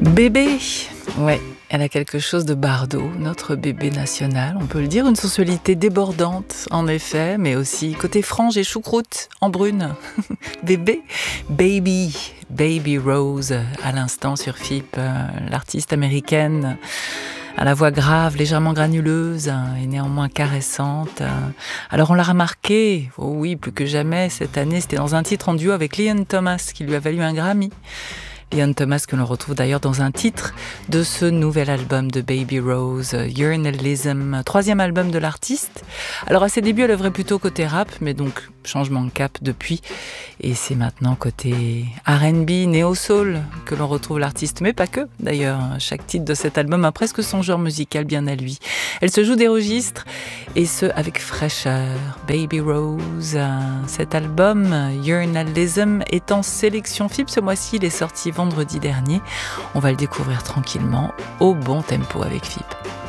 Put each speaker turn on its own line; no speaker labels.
Bébé, ouais, elle a quelque chose de Bardot, notre bébé national, on peut le dire, une sensualité débordante en effet, mais aussi côté frange et choucroute en brune. Bébé, Baby Rose, à l'instant sur FIP, l'artiste américaine à la voix grave, légèrement granuleuse et néanmoins caressante. Alors on l'a remarqué, oh oui, plus que jamais, cette année, c'était dans un titre en duo avec Leon Thomas qui lui a valu un Grammy. Leon Thomas que l'on retrouve d'ailleurs dans un titre de ce nouvel album de Baby Rose, Journalism, 3e album de l'artiste. Alors à ses débuts, elle œuvrait plutôt côté rap, mais donc changement de cap depuis. Et c'est maintenant côté R&B, néo-soul que l'on retrouve l'artiste, mais pas que d'ailleurs. Chaque titre de cet album a presque son genre musical bien à lui. Elle se joue des registres, et ce avec fraîcheur. Baby Rose, cet album, Journalism, est en sélection FIP ce mois-ci, il est sorti vendredi dernier. On va le découvrir tranquillement, au bon tempo avec FIP.